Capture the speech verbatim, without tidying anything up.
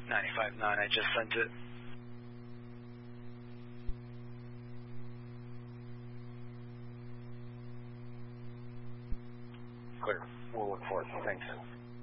ninety-five point nine. I just sent it. Clear. We'll look for it. Thanks.